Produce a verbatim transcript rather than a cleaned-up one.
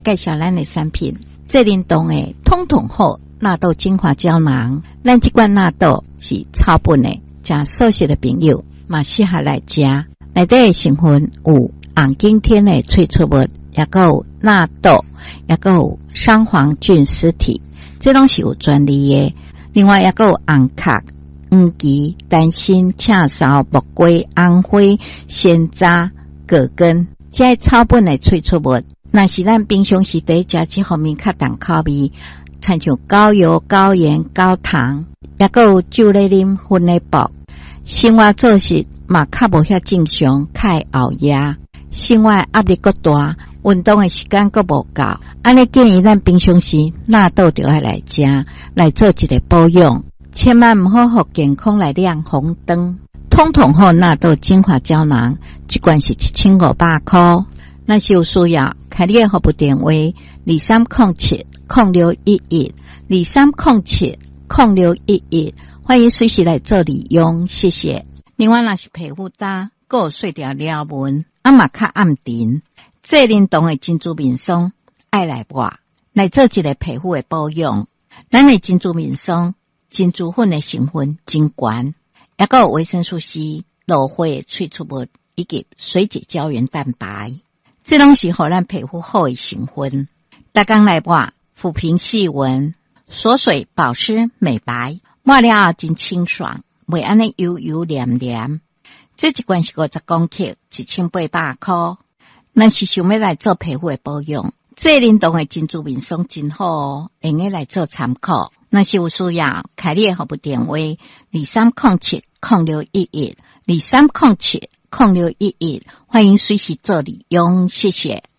介绍咱的产品，最灵动的通通好纳豆精华胶囊。咱这罐纳豆是草本的，加素食的朋友嘛适合来吃。内底的成分有红景天的萃取物，也有纳豆，也有双黄菌丝体，这拢是有专利的。另外也有红壳、黄芪、丹心、赤芍、木瓜、红花、鲜渣、葛根，这些草本的萃取物，若是咱平常时在食这方面较重口味，亲像高油、高盐、高糖，也有酒类啉薰的薄，生活作息嘛较无遐正常，较会熬夜，生活压力较大，运动的时间较无够，安尼建议咱平常时纳豆就要来吃，来做一个保养，千万毋好互健康来亮红灯。通通好纳豆精华胶囊，一罐是一千五百块。若是有需要，开你的服务电话二三零七零六一一二三零七零六一一，欢迎随时来做利用，谢谢。另外，若是皮肤干，还有碎掉了纹，啊嘛较暗沉，最灵动的珍珠面霜爱来抹，来做一个皮肤的保养。咱的珍珠面霜，珍珠粉的成分真悬，也有维生素 C、芦花萃取物以及水解胶原蛋白。这拢是互咱皮肤好的成分，大工来抹，抚平细纹，锁水保湿美白，抹了后真清爽，袂安尼油油黏黏。这一罐是五十公克，一千八百块。咱是想要来做皮肤的保养，这灵动的珍珠面霜真好哦，用来来做参考。若是有需要，开你的服务电话二三零七零六一一二三零七零六一一，欢迎随时做利用，谢谢。